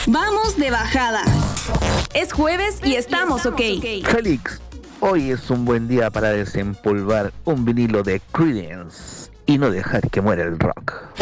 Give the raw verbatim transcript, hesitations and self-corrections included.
Vamos de bajada. Es jueves y estamos ok. Félix, hoy es un buen día para desempolvar un vinilo de Creedence y no dejar que muera el rock.